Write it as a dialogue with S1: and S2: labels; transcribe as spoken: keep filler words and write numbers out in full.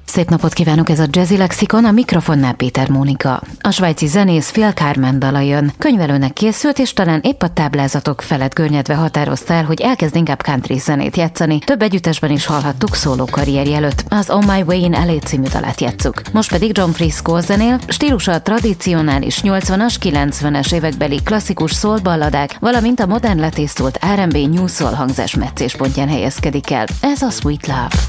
S1: Szép napot kívánok, ez a Jazzy Lexikon, a mikrofonnál Péter Mónika. A svájci zenész Phil Carmen dala jön. Könyvelőnek készült, és talán épp a táblázatok felett görnyedve határozta el, hogy elkezd inkább country zenét játszani. Több együttesben is hallhattuk szóló karrierje előtt. Az On My Way in el á című dalát játsszuk. Most pedig John Frisco zenél, stílusa a tradicionális nyolcvanas, kilencvenes évekbeli klasszikus soul balladák, valamint a modern letisztult er and bé new soul hangzás meccéspontján helyezkedik el. Ez a Sweet Love.